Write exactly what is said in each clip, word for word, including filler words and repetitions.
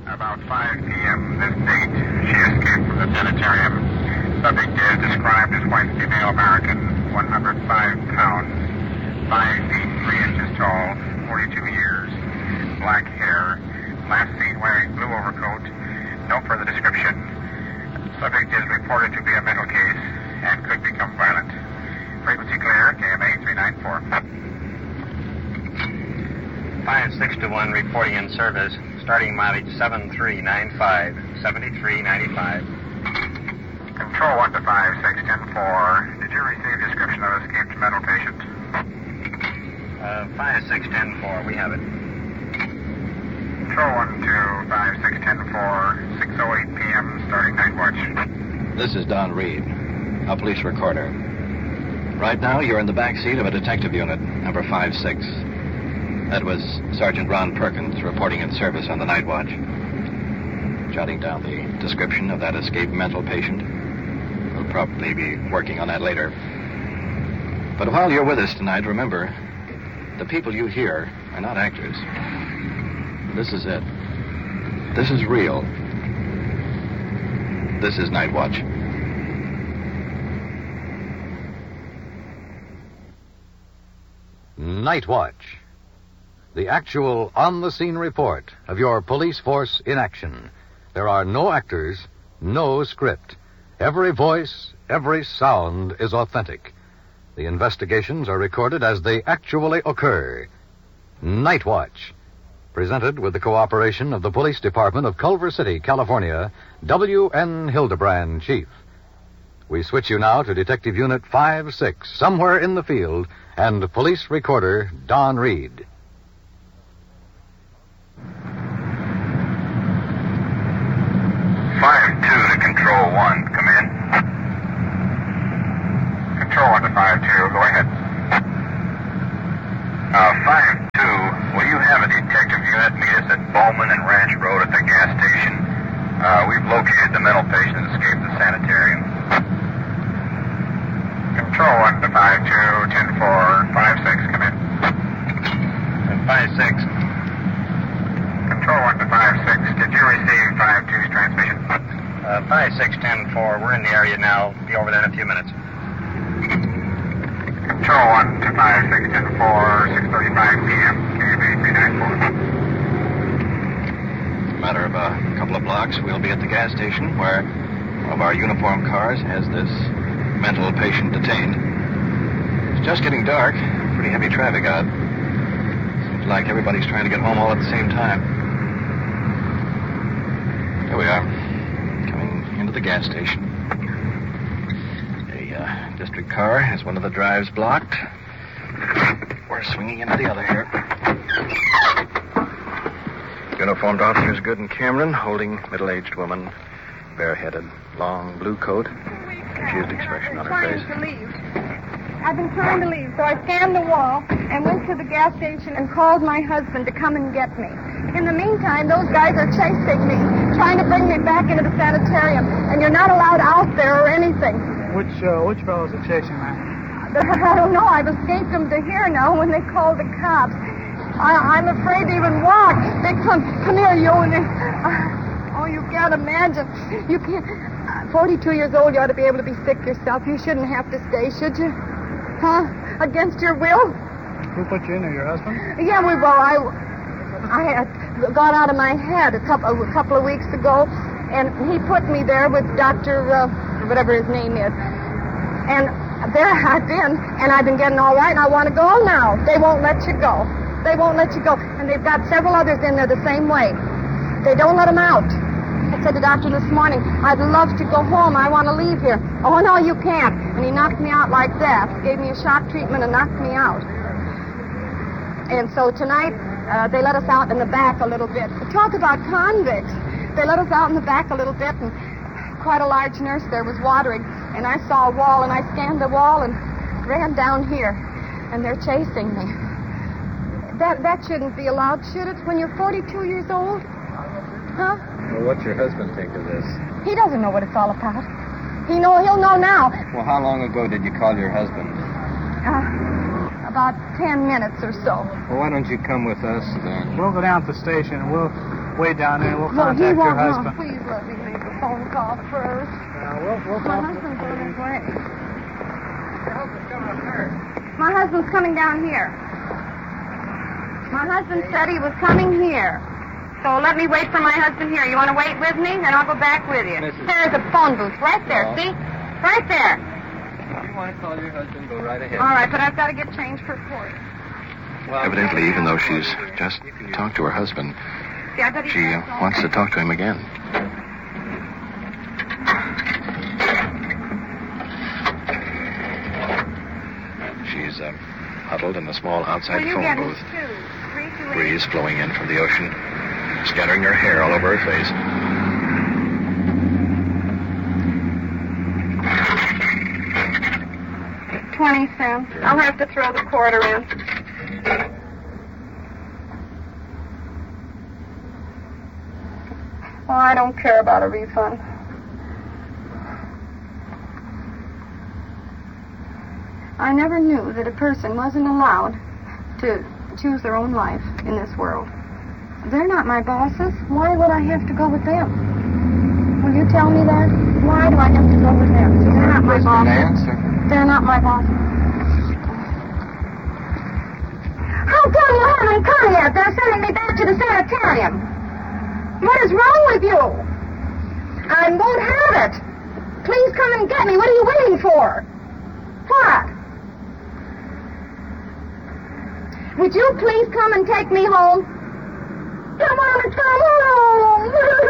About five p.m. this date, she escaped from the sanitarium. Subject is described as white female American, one hundred five pounds, five feet three inches tall, forty-two years, black hair, last seen wearing blue overcoat. No further description. Subject is reported to be a mental case and could become violent. Frequency clear, K M A three nine four. five six to one reporting in service. Starting mileage seven three nine five, seventy-three ninety-five. Control one to five six ten four. Did you receive description of escaped mental patient? Uh, five six ten four, we have it. Control one to five six ten four, six oh eight p.m. starting night watch. This is Don Reed, a police recorder. Right now, you're in the back seat of a detective unit, number five six. That was Sergeant Ron Perkins reporting in service on the night watch. Jotting down the description of that escaped mental patient. We'll probably be working on that later. But while you're with us tonight, remember, the people you hear are not actors. This is it. This is real. This is Night Watch. Night Watch. The actual on-the-scene report of your police force in action. There are no actors, no script. Every voice, every sound is authentic. The investigations are recorded as they actually occur. Night Watch. Presented with the cooperation of the Police Department of Culver City, California, W N Hildebrand, Chief. We switch you now to Detective Unit five six, somewhere in the field, and Police Recorder Don Reed. five two to Control one, come in. Control one to five two, go ahead. Uh, five two, will you have a detective unit meet us at Bowman and Ranch Road at the gas station? Uh, we've located the mental patient that escaped the sanitarium. Control one to five two, ten four, five six, come in. five six. Control one to five six, did you receive five two's transmission? Uh, five six ten four, we're in the area now. Be over there in a few minutes. Control one to five six ten four, six thirty-five p.m., K M A three nine four. It's a matter of a couple of blocks. We'll be at the gas station where one of our uniformed cars has this mental patient detained. It's just getting dark. Pretty heavy traffic out. Seems like everybody's trying to get home all at the same time. Here we are, coming into the gas station. The uh, district car has one of the drives blocked. We're swinging into the other here. Uniformed officers Good and Cameron, holding middle-aged woman, bareheaded, long blue coat, confused expression on her face. To leave. I've been trying to leave, so I scanned the wall and went to the gas station and called my husband to come and get me. In the meantime, those guys are chasing me, trying to bring me back into the sanitarium, and you're not allowed out there or anything. Which uh, which fellows are chasing that? I don't know. I've escaped them to here now when they called the cops. I, I'm afraid to even walk. They come, come here, you. And they, uh, oh, you can't imagine. You can't. Uh, Forty-two years old, you ought to be able to be sick yourself. You shouldn't have to stay, should you? Huh? Against your will? Who put you in there? Your husband? Yeah, we well, I, I had got out of my head a couple a couple of weeks ago, and he put me there with Doctor Uh, whatever his name is, and there I've been, and I've been getting all right, and I want to go now. They won't let you go. They won't let you go, and they've got several others in there the same way. They don't let them out. I said to the doctor this morning, I'd love to go home. I want to leave here. Oh, no, you can't. And he knocked me out like that. Gave me a shock treatment and knocked me out. And so tonight, uh, they let us out in the back a little bit. Talk about convicts. They let us out in the back a little bit, and quite a large nurse there was watering. And I saw a wall, and I scanned the wall and ran down here. And they're chasing me. That, that shouldn't be allowed, should it, when you're forty-two years old? Huh? Well, what's your husband think of this? He doesn't know what it's all about. He know he'll know now. Well, how long ago did you call your husband? Uh, about ten minutes or so. Well, why don't you come with us then? We'll go down to the station and we'll way down there. We'll No, he contact your won't. No, husband. please let me make a phone call first. Yeah, we'll, we'll My talk. husband's on his way. Your husband's coming up there. My husband's coming down here. My husband said he was coming here. So let me wait for my husband here. You want to wait with me? Then I'll go back with you. Missus There's a phone booth right there, Oh. see? Right there. If you want to call your husband, go right ahead. All right, but I've got to get change for court. Evidently, even though she's just talked to her husband, See, I bet he she uh, says so. wants to talk to him again. She's uh, huddled in a small outside Will you phone get booth. us two? Three, two, eight. Breeze flowing in from the ocean, scattering her hair all over her face. Twenty cents. I'll have to throw the quarter in. Oh, I don't care about a refund. I never knew that a person wasn't allowed to choose their own life in this world. They're not my bosses. Why would I have to go with them? Will you tell me that? Why do I have to go with them? They're not my bosses. They're not my bosses. How come you haven't come yet? They're sending me back to the sanitarium. What is wrong with you? I won't have it. Please come and get me. What are you waiting for? What? Would you please come and take me home? Come on and come home.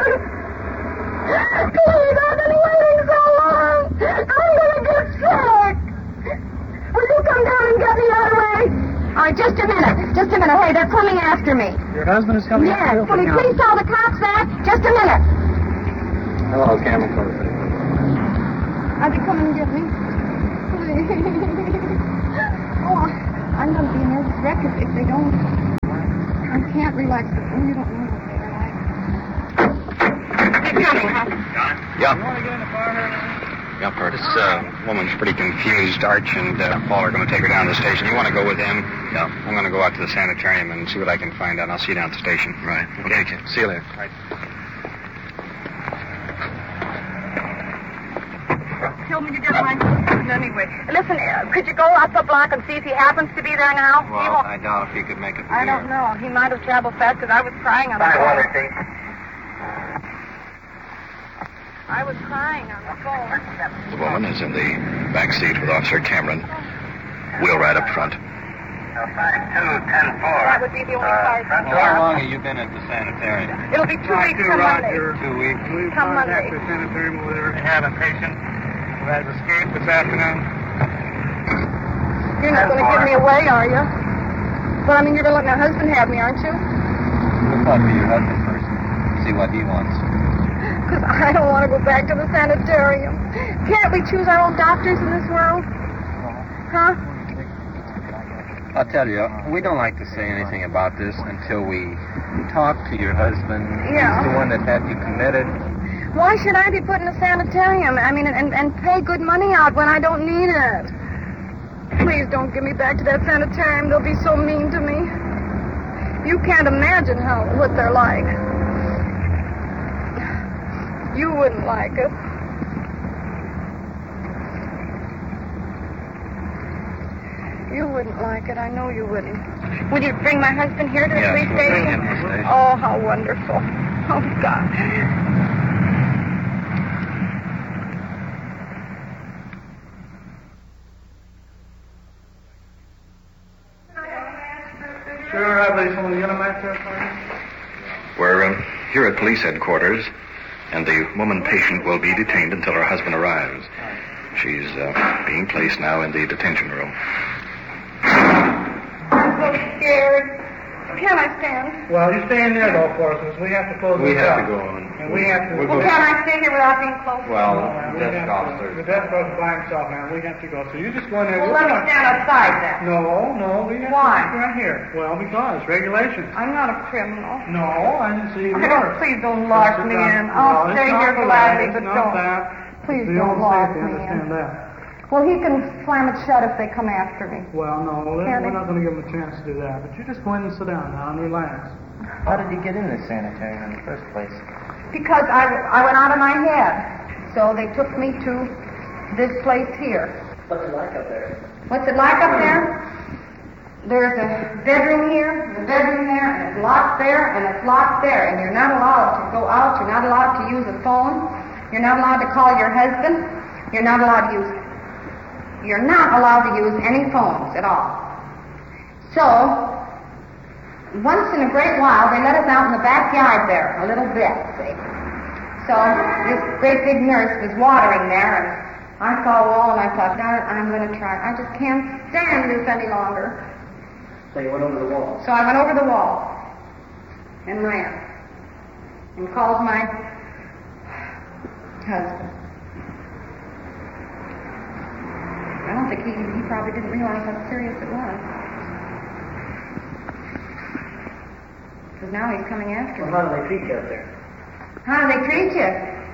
Please, I've been waiting so long. I'm going to get sick. Will you come down and get me right away? All right, just a minute. Just a minute. Hey, they're coming after me. Your husband is coming Yes. after you? Will you please tell the cops that? Just a minute. Hello, Cameron. Are they coming to get me? Please. Oh, I'm going to be a nervous wreck if, if they don't. I can't relax. You don't know what they're like. They're coming, huh? Yeah. You want to get in the car here? Yep, this uh, woman's pretty confused. Arch and uh, Paul are going to take her down to the station. You want to go with them? Yeah. I'm going to go out to the sanitarium and see what I can find out. I'll see you down at the station. Right. Okay. See you later. Right. Told me to get my husband anyway. Listen, uh, could you go up the block and see if he happens to be there now? He Well, won't- I doubt if you could make it. I don't know. He might have traveled fast because I was crying on the phone. I was crying on the phone. The woman is in the back seat with Officer Cameron. We'll ride up front. That would be the only car. How long have you been at the sanitarium? It'll be two weeks from Monday. Two weeks. We Come contact Monday. the sanitarium over there. They have a patient who has escaped this afternoon. You're not going to give me away, are you? Well, I mean, you're going to let my husband have me, aren't you? We'll talk to your husband first. See what he wants. Because I don't want to go back to the sanitarium. Can't we choose our own doctors in this world? Huh? I'll tell you, we don't like to say anything about this until we talk to your husband. Yeah. He's the one that had you committed. Why should I be put in a sanitarium? I mean, and, and pay good money out when I don't need it? Please don't give me back to that sanitarium. They'll be so mean to me. You can't imagine how what they're like. You wouldn't like it. You wouldn't like it. I know you wouldn't. Would you bring my husband here to the Yes, police we'll bring station? him to the station. Oh, how wonderful. Oh, God. Sure, I believe someone to get him back there for you. We're uh, here at police headquarters, and the woman patient will be detained until her husband arrives. She's uh, being placed now in the detention room. I'm so scared. Can I stand? Well, you stay in there, though, for us, because we have to close We this have up. to go on. And we have to... We'll Well, go- can I stay here without being close? Well, No, man, we desk have to- officer. The desk officer by himself, man. We have to go. So you just go in there. Well, We're let me gonna- stand outside then. No, no, we have Why? to sit right here. Well, because regulations. I'm not a criminal. No, I didn't see you I were. don't, please don't lock Sit me down. in. No, I'll it's stay not here the gladly, way, but it's not don't. That. Please It's the don't old lock safety, me in. understand that. Well, he can slam it shut if they come after me. Well, no, we're Can we're he? not going to give him a chance to do that. But you just go in and sit down now and relax. How did you get in this sanitarium in the first place? Because I, I went out of my head. So they took me to this place here. What's it like up there? What's it like up there? There's a bedroom here, a bedroom there, and it's locked there, and it's locked there. And you're not allowed to go out. You're not allowed to use a phone. You're not allowed to call your husband. You're not allowed to use You're not allowed to use any phones at all. So, once in a great while, they let us out in the backyard there, a little bit, see. So, this great big nurse was watering there, and I saw a wall, and I thought, darn it, I'm going to try. I just can't stand this any longer. So you went over the wall? So I went over the wall and ran and called my husband. I don't think he, he probably didn't realize how serious it was. Because now he's coming after me. Well, how do they treat you up there? How do they treat you?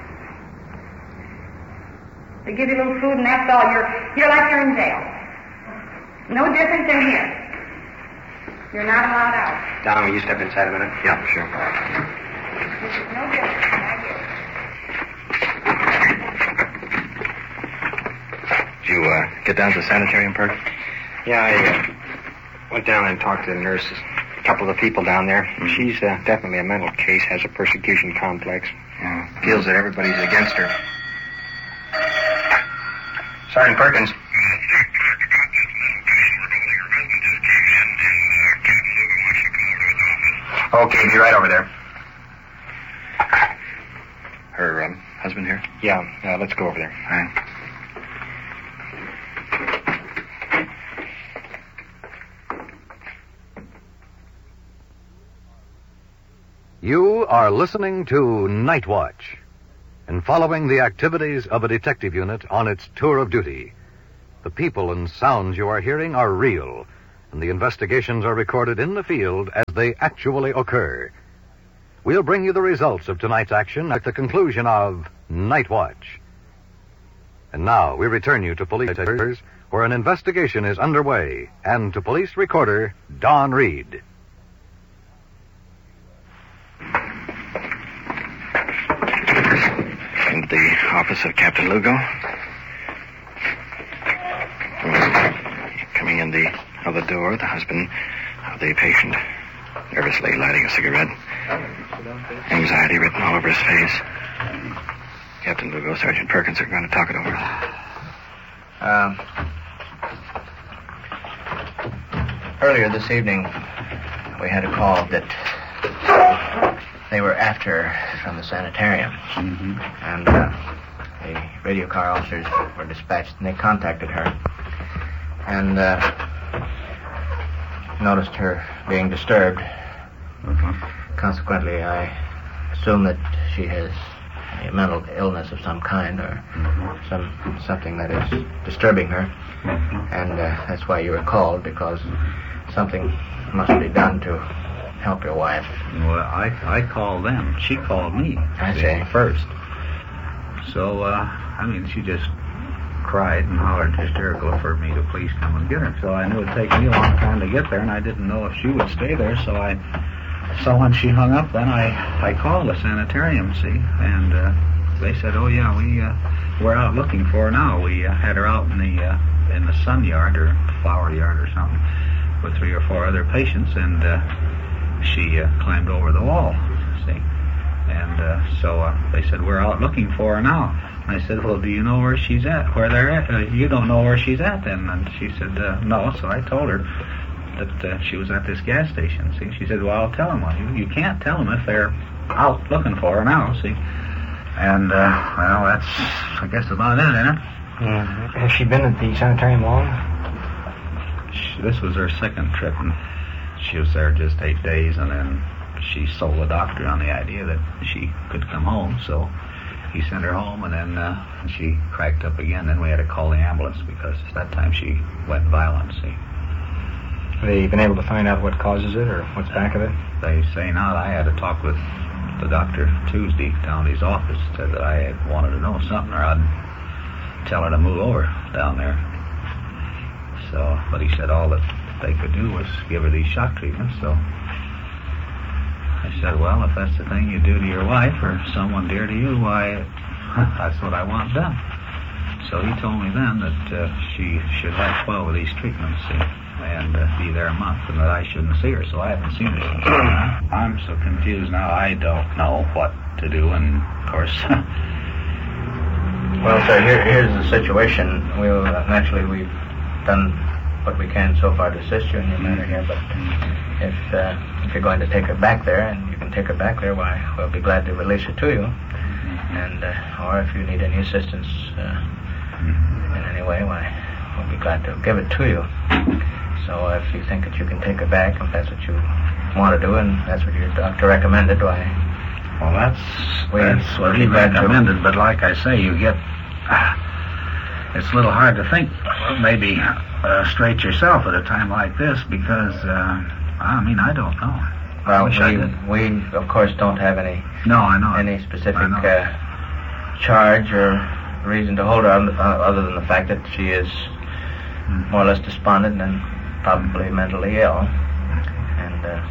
They give you a little food and that's all. You're, you're like you're in jail. No different than here. You're not allowed out. Don, will you step inside a minute? Yeah, sure. No different than right here. Did you uh, get down to the sanitarium, Perk? Yeah, I uh, went down and talked to the nurse, a couple of the people down there. Mm-hmm. She's uh, definitely a mental case, has a persecution complex. Yeah. Feels that everybody's against her. Sergeant Perkins. Okay, be right over there. Her um, husband here? Yeah, uh, let's go over there. All right. You are listening to Night Watch and following the activities of a detective unit on its tour of duty. The people and sounds you are hearing are real, and the investigations are recorded in the field as they actually occur. We'll bring you the results of tonight's action at the conclusion of Night Watch. And now we return you to police headquarters, where an investigation is underway, and to police recorder Don Reed. In the office of Captain Lugo. Coming in the other door, the husband of the patient, nervously lighting a cigarette. Anxiety written all over his face. Captain Lugo, Sergeant Perkins are going to talk it over. Um, earlier this evening, we had a call that they were after her from the sanitarium. Mm-hmm. And uh, the radio car officers were dispatched, and they contacted her. And uh, noticed her being disturbed. Mm-hmm. Consequently, I assume that she has a mental illness of some kind, or Mm-hmm. some something that is disturbing her. Mm-hmm. And uh, that's why you were called, because something must be done to help your wife. Well, I I called them. She called me. I see. First. So, uh, I mean, she just cried and hollered hysterical for me to please come and get her. So I knew it would take me a long time to get there, and I didn't know if she would stay there. So I, so when she hung up, then I I called the sanitarium, see, and uh, they said, oh yeah, we uh, we're out looking for her now. We uh, had her out in the uh, in the sun yard or flower yard or something with three or four other patients, and uh, she uh, climbed over the wall, see. And uh, so uh, they said, we're out looking for her now. And I said, well, do you know where she's at? Where they're at? Uh, you don't know where she's at then? And she said, uh, no. So I told her that uh, she was at this gas station, see. She said, well, I'll tell them. Well, you, you can't tell them if they're out looking for her now, see. And, uh, well, that's, I guess, about it, isn't it? Yeah. Has she been at the sanitarium long? She, this was her second trip, and she was there just eight days, and then she sold the doctor on the idea that she could come home, so he sent her home, and then uh, she cracked up again. Then we had to call the ambulance because that time she went violent, see. Have they been able to find out what causes it or what's back of it? They say not. I had to talk with the doctor Tuesday down at his office. Said that I had wanted to know something, or I'd tell her to move over down there. So, but he said all that they could do was give her these shock treatments, so She said, well, if that's the thing you do to your wife or someone dear to you, why, that's what I want done. So he told me then that uh, she should have twelve of these treatments see, and uh, be there a month, and that I shouldn't see her, so I haven't seen her since then. I'm so confused now, I don't know what to do, and of course... Well, sir, here, here's the situation. We'll, uh, naturally, we've done what we can so far to assist you in your matter here, but if uh, if you're going to take her back there, and you can take her back there, why, we'll be glad to release her to you. And, uh, or if you need any assistance uh, in any way, why, we'll be glad to give it to you. So if you think that you can take her back, if that's what you want to do, and that's what your doctor recommended, why... Well, that's, we, that's what he recommended, but like I say, you get... Uh, it's a little hard to think, maybe uh, straight yourself at a time like this, because, uh, I mean, I don't know. Well, we, we, of course, don't have any... No, I know. Any specific I know. Uh, charge or reason to hold her, uh, other than the fact that she is mm. more or less despondent and probably mentally ill. And uh,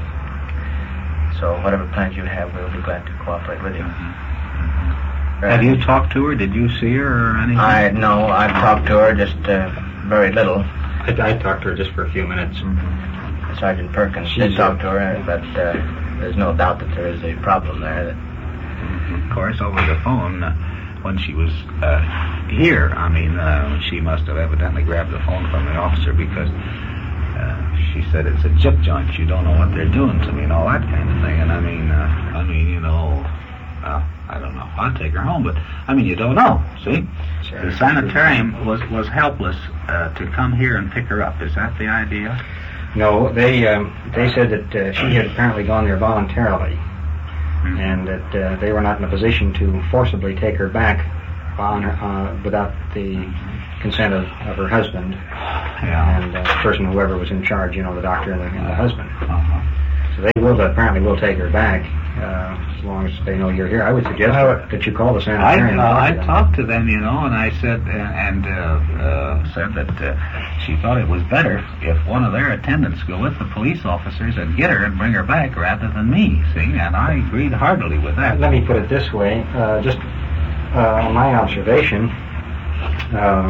so whatever plans you have, we'll be glad to cooperate with you. Mm-hmm. Have you talked to her? Did you see her or anything? I no, I've talked to her, just uh, very little. I, I talked to her just for a few minutes. Mm-hmm. Sergeant Perkins She's did talk to her, but uh, there's no doubt that there is a problem there. That... Mm-hmm. Of course, over the phone, uh, when she was uh, here, I mean, uh, she must have evidently grabbed the phone from the officer because uh, she said it's a chip joint. You don't know what they're doing to me and all that kind of thing. And I mean, uh, I mean, you know, uh, I don't know. I'll take her home, but I mean, you don't know. See, sure. The sanitarium was was helpless uh, to come here and pick her up. Is that the idea? No, they um, they said that uh, she had apparently gone there voluntarily, mm-hmm. and that uh, they were not in a position to forcibly take her back on her, uh, without the consent of, of her husband yeah. and uh, the person, whoever was in charge, you know, the doctor and the, and the husband. Uh-huh. So they will apparently will take her back uh, as long as they know you're here. I would suggest I would, that you call the I, sanitarium. uh, I to talked to them, you know, and I said uh, and uh, uh, said that uh, she thought it was better if one of their attendants go with the police officers and get her and bring her back rather than me. See, and I agreed heartily with that. Let me put it this way: uh, just uh, on my observation, uh,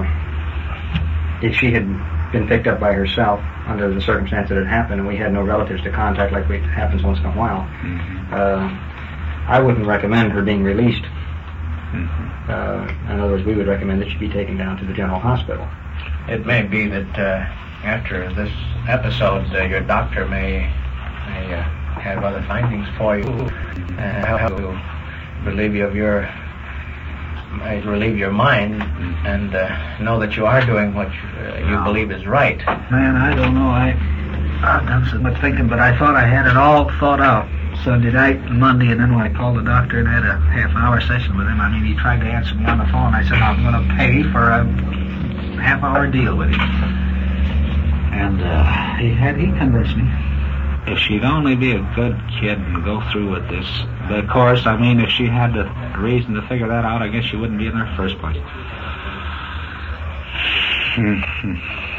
if she had been picked up by herself under the circumstance that it happened, and we had no relatives to contact like it happens once in a while, mm-hmm. uh, I wouldn't recommend her being released. Mm-hmm. Uh, in other words, we would recommend that she be taken down to the general hospital. It may be that uh, after this episode, uh, your doctor may, may uh, have other findings for you and help you relieve you of your uh, relieve your mind and uh, know that you are doing what you, uh, you wow. believe is right. Man, I don't know. I, I've done so much thinking, but I thought I had it all thought out. Sunday night and Monday, and then when I called the doctor and had a half-hour session with him, I mean, he tried to answer me on the phone. I said, I'm going to pay for a half-hour deal with him. And uh, he had he convinced me. If she'd only be a good kid and go through with this. But of course, I mean, if she had the reason to figure that out, I guess she wouldn't be in there first place. Mm-hmm.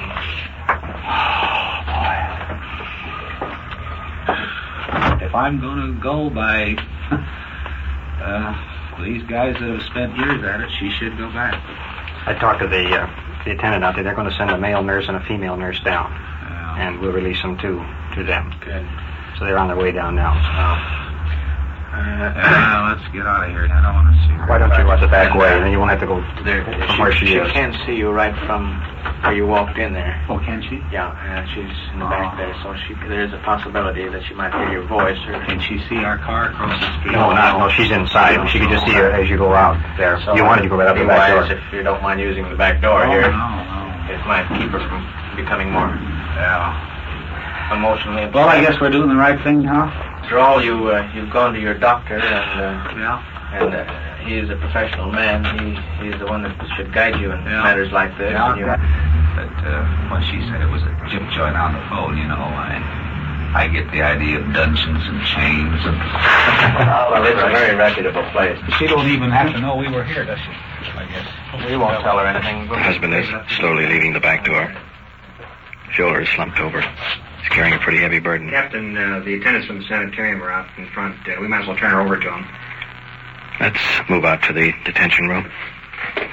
If I'm going to go by uh, these guys that have spent years at it, she should go back. I talked to the uh, the attendant out there. They're going to send a male nurse and a female nurse down, Yeah. and we'll release them to to them. Good. So they're on their way down now. Uh, uh, let's get out of here. I don't want to see her. Why don't you watch the back way, and then you won't have to go There, from where she, she is. can see you right from where you walked in there. Oh, can she? Yeah, uh, she's in the Oh. back there, so she there is a possibility that she might hear your voice. Or, Can she see our car across the street? No, not, no, she's inside. She can just see her as you go out there. So you wanted to go right out the back wise door. if you don't mind using the back door Oh, here. no, no. It might keep her from becoming more Yeah. emotionally. Well, I guess we're doing the right thing, huh? After all, you uh, you've gone to your doctor, and uh, Yeah. and uh, he is a professional man. He he's the one that should guide you in Yeah. matters like this. Yeah. And you, But uh, when she said it was a chip joint on the phone, you know, I I get the idea of dungeons and chains and. well, it's a very reputable place. She don't even have to know we were here, does she? I guess. We won't tell her anything. Her husband is slowly leaving the back door. Shoulder is slumped over. She's carrying a pretty heavy burden. Captain, uh, the attendants from the sanitarium are out in front. Uh, we might as well turn her over to them. Let's move out to the detention room.